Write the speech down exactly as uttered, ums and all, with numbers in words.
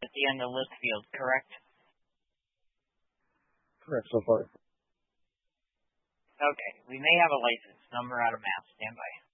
at the end of Litchfield, correct? Correct so far. Okay, we may have a license number out of math. Stand by.